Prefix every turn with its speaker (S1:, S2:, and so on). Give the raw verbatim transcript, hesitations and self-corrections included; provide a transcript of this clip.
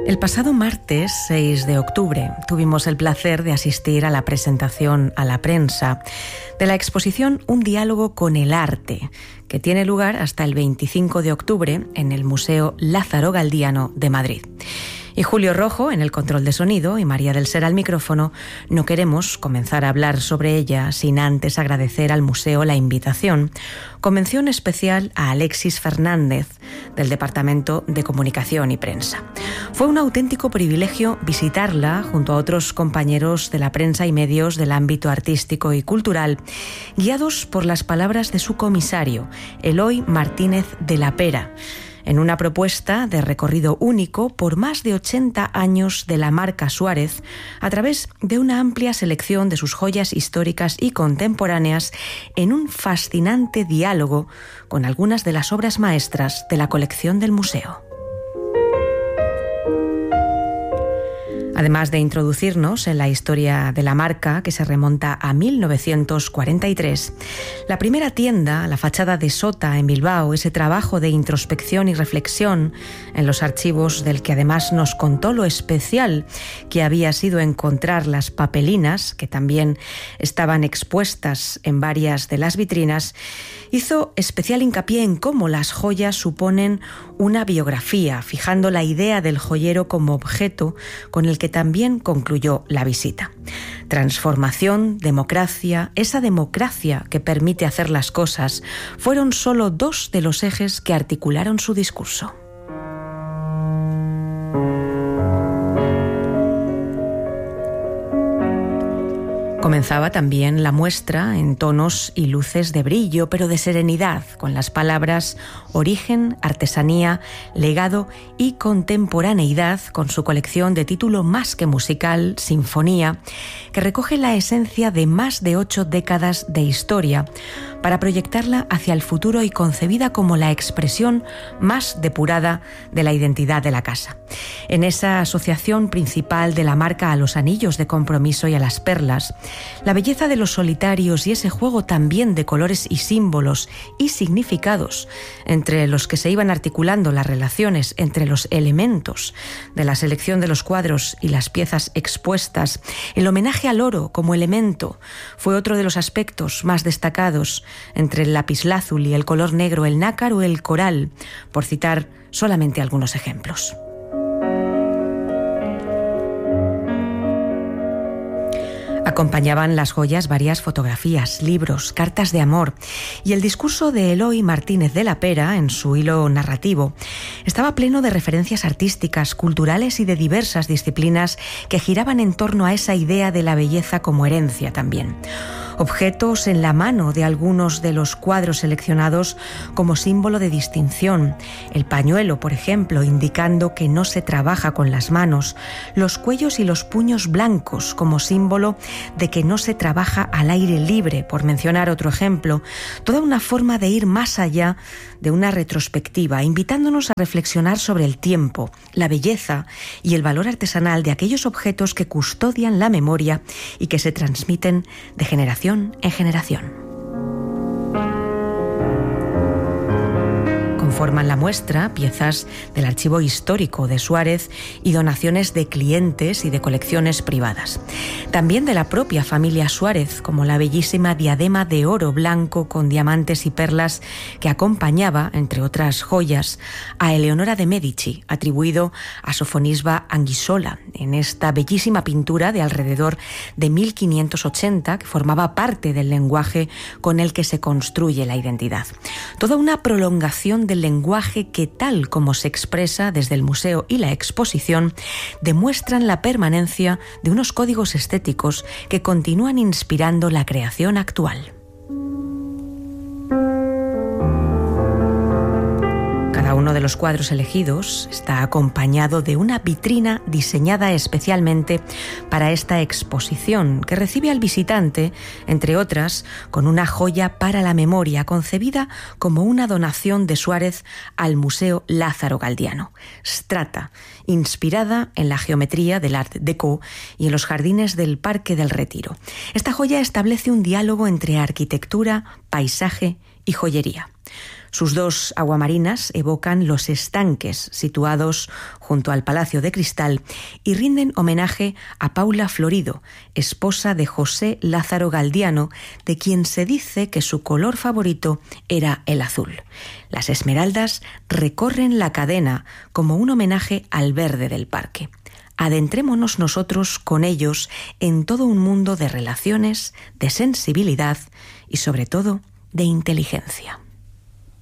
S1: El pasado martes seis de octubre tuvimos el placer de asistir a la presentación a la prensa de la exposición Un diálogo con el arte, que tiene lugar hasta el veinticinco de octubre en el Museo Lázaro Galdiano de Madrid. Y Julio Rojo en el control de sonido y María del Ser al micrófono, no queremos comenzar a hablar sobre ella sin antes agradecer al museo la invitación, con mención especial a Alexis Fernández, del Departamento de Comunicación y Prensa. Fue un auténtico privilegio visitarla junto a otros compañeros de la prensa y medios del ámbito artístico y cultural, guiados por las palabras de su comisario, Eloy Martínez de la Pera, en una propuesta de recorrido único por más de ochenta años de la marca Suárez, a través de una amplia selección de sus joyas históricas y contemporáneas, en un fascinante diálogo con algunas de las obras maestras de la colección del museo. Además de introducirnos en la historia de la marca, que se remonta a mil novecientos cuarenta y tres, la primera tienda, la fachada de Sota en Bilbao, ese trabajo de introspección y reflexión en los archivos del que además nos contó lo especial que había sido encontrar las papelinas, que también estaban expuestas en varias de las vitrinas, hizo especial hincapié en cómo las joyas suponen una biografía, fijando la idea del joyero como objeto con el que también concluyó la visita. Transformación, democracia, esa democracia que permite hacer las cosas, fueron solo dos de los ejes que articularon su discurso. Comenzaba también la muestra en tonos y luces de brillo, pero de serenidad, con las palabras origen, artesanía, legado y contemporaneidad, con su colección de título más que musical, Sinfonía, que recoge la esencia de más de ocho décadas de historia, para proyectarla hacia el futuro y concebida como la expresión más depurada de la identidad de la casa. En esa asociación principal de la marca a los anillos de compromiso y a las perlas, la belleza de los solitarios y ese juego también de colores y símbolos y significados entre los que se iban articulando las relaciones entre los elementos de la selección de los cuadros y las piezas expuestas, el homenaje al oro como elemento, fue otro de los aspectos más destacados entre el lapislázuli, el color negro, el nácar o el coral, por citar solamente algunos ejemplos. Acompañaban las joyas varias fotografías, libros, cartas de amor, y el discurso de Eloy Martínez de la Pera, en su hilo narrativo, estaba pleno de referencias artísticas, culturales y de diversas disciplinas que giraban en torno a esa idea de la belleza como herencia también. Objetos en la mano de algunos de los cuadros seleccionados como símbolo de distinción, el pañuelo, por ejemplo, indicando que no se trabaja con las manos, los cuellos y los puños blancos como símbolo de que no se trabaja al aire libre, por mencionar otro ejemplo, toda una forma de ir más allá de una retrospectiva, invitándonos a reflexionar sobre el tiempo, la belleza y el valor artesanal de aquellos objetos que custodian la memoria y que se transmiten de generación en generación. Conforman la muestra piezas del archivo histórico de Suárez y donaciones de clientes y de colecciones privadas. También de la propia familia Suárez, como la bellísima diadema de oro blanco con diamantes y perlas que acompañaba, entre otras joyas, a Eleonora de Medici, atribuido a Sofonisba Anguissola, en esta bellísima pintura de alrededor de mil quinientos ochenta, que formaba parte del lenguaje con el que se construye la identidad. Toda una prolongación del lenguaje que, tal como se expresa desde el museo y la exposición, demuestran la permanencia de unos códigos estéticos que continúan inspirando la creación actual. Cada uno de los cuadros elegidos está acompañado de una vitrina diseñada especialmente para esta exposición, que recibe al visitante, entre otras, con una joya para la memoria concebida como una donación de Suárez al Museo Lázaro Galdiano, Strata, inspirada en la geometría del Art Déco y en los jardines del Parque del Retiro. Esta joya establece un diálogo entre arquitectura, paisaje y joyería. Sus dos aguamarinas evocan los estanques situados junto al Palacio de Cristal y rinden homenaje a Paula Florido, esposa de José Lázaro Galdiano, de quien se dice que su color favorito era el azul. Las esmeraldas recorren la cadena como un homenaje al verde del parque. Adentrémonos nosotros con ellos en todo un mundo de relaciones, de sensibilidad y sobre todo de inteligencia.